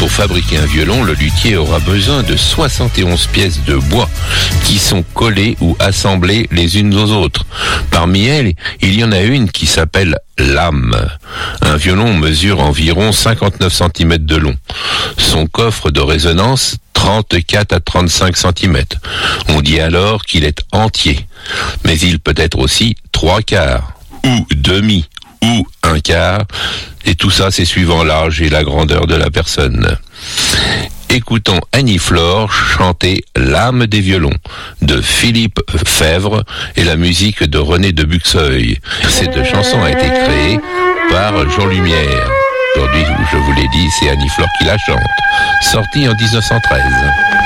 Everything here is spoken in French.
Pour fabriquer un violon, le luthier aura besoin de 71 pièces de bois qui sont collées ou assemblées les unes aux autres. Parmi elles, il y en a une qui s'appelle lame. Un violon mesure environ 59 cm de long. Son coffre de résonance 34 à 35 cm. On dit alors qu'il est entier. Mais il peut être aussi 3/4 ou demi ou 1/4. Et tout ça, c'est suivant l'âge et la grandeur de la personne. Écoutons Annie Flore chanter L'âme des violons de Philippe Fèvre et la musique de René de Buxeuil. Cette chanson a été créée par Jean Lumière. Aujourd'hui, je vous l'ai dit, c'est Annie Flore qui la chante. Sortie en 1913.